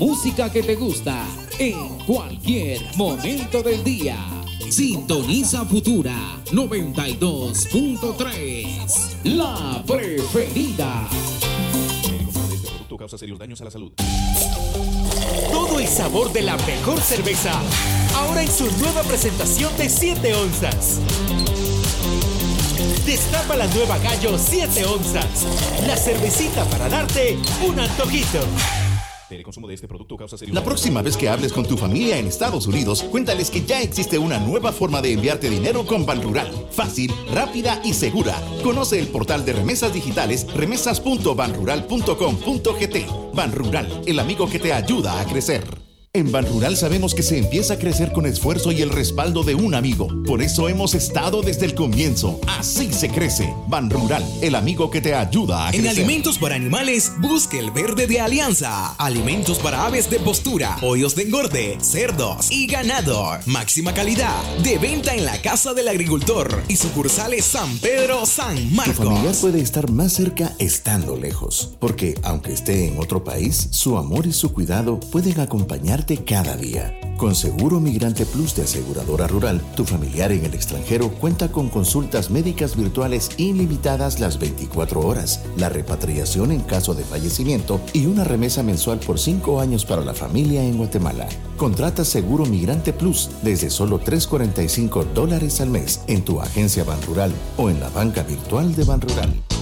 música que te gusta en cualquier momento del día. Sintoniza Futura 92.3, la preferida. El consumo de este producto causa serios daños a la salud. Todo el sabor de la mejor cerveza, ahora en su nueva presentación de 7 onzas. Destapa la nueva Gallo 7 onzas, la cervecita para darte un antojito. El consumo de este producto causa serios La daños. próxima vez que hables con tu familia en Estados Unidos, cuéntales que ya existe una nueva forma de enviarte dinero con Banrural. Fácil, rápida y segura. Conoce el portal de remesas digitales remesas.banrural.com.gt. Banrural, el amigo que te ayuda a crecer. En Banrural sabemos que se empieza a crecer con esfuerzo y el respaldo de un amigo. Por eso hemos estado desde el comienzo. Así se crece. Banrural, el amigo que te ayuda a crecer. En alimentos para animales, busque el verde de Alianza. Alimentos para aves de postura, pollos de engorde, cerdos y ganado. Máxima calidad. De venta en la Casa del Agricultor y sucursales San Pedro, San Marcos. Tu familiar puede estar más cerca estando lejos, porque aunque esté en otro país, su amor y su cuidado pueden acompañarte cada día. Con Seguro Migrante Plus de Aseguradora Rural, tu familiar en el extranjero cuenta con consultas médicas virtuales ilimitadas las 24 horas, la repatriación en caso de fallecimiento y una remesa mensual por 5 años para la familia en Guatemala. Contrata Seguro Migrante Plus desde solo $3.45 al mes en tu agencia Banrural o en la banca virtual de Banrural.